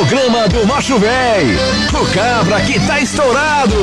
Programa do Macho Véi, o cabra que tá estourado.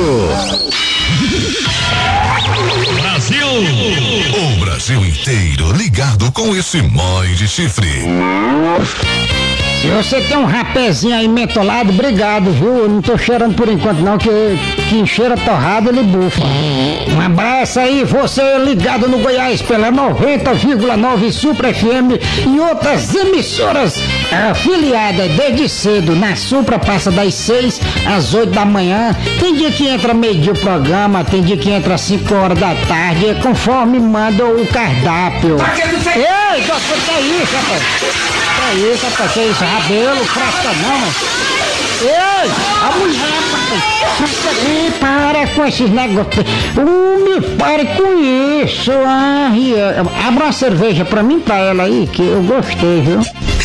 Brasil! O Brasil inteiro ligado com esse mói de chifre. Se você tem um rapezinho aí mentolado, obrigado, viu? Eu não tô cheirando por enquanto não, que cheira torrado ele bufa. Um abraço aí, você ligado no Goiás pela 90,9 Supra FM e outras emissoras afiliadas desde cedo. Na Supra passa das 6 às 8 da manhã. Tem dia que entra meio-dia o programa, tem dia que entra às 5 horas da tarde, conforme manda o cardápio. Ei, doutor, que é isso, rapaz? Que isso, rapaz? Que isso? Rabelo, fresca não, mas... Ei, a mulher, rapaz, para com esses negócios. Me pare com isso. Abra uma cerveja pra mim, pra ela aí, que eu gostei, viu?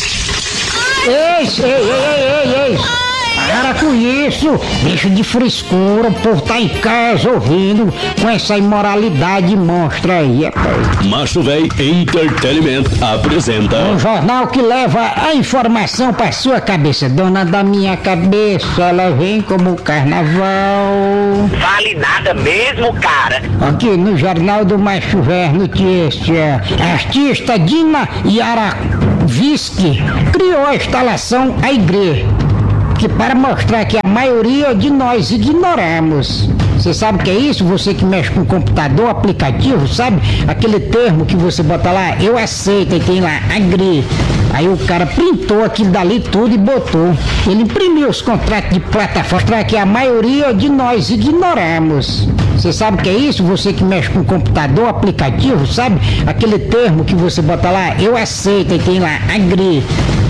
Ei. Para com isso, deixa de frescura, o povo tá em casa ouvindo com essa imoralidade monstra aí, rapaz. Macho Véi Entertainment apresenta Um jornal que leva a informação pra sua cabeça. Dona da minha cabeça, ela vem como o carnaval. Vale nada mesmo, cara. Aqui no Jornal do Macho Véi notícia. Artista Dina Yaraviski criou a instalação A Igreja, que para mostrar que a maioria de nós ignoramos. Você sabe o que é isso? Você que mexe com computador, aplicativo, sabe? Aquele termo que você bota lá, eu aceito, e tem lá, agree. Aí o cara printou aquilo dali tudo e botou. Ele imprimiu os contratos de plataforma que a maioria de nós ignoramos. Você sabe o que é isso? Você que mexe com computador, aplicativo, sabe? Aquele termo que você bota lá, eu aceito, e tem lá, agree.